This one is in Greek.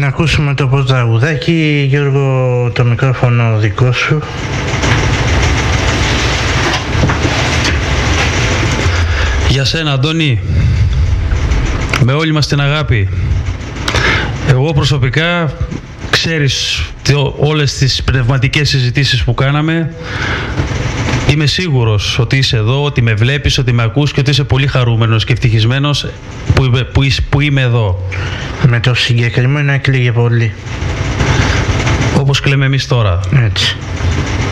ακούσουμε το πρώτο τραγουδάκι. Γιώργο, το μικρόφωνο δικό σου. Για σένα, Αντώνη, με όλη μας την αγάπη. Εγώ προσωπικά, ξέρεις όλες τις πνευματικές συζητήσεις που κάναμε, είμαι σίγουρος ότι είσαι εδώ, ότι με βλέπεις, ότι με ακούς και ότι είσαι πολύ χαρούμενος και ευτυχισμένος που είμαι εδώ. Με το συγκεκριμένο έκλαιγε πολύ. Όπως κλαίμε εμείς τώρα. Έτσι.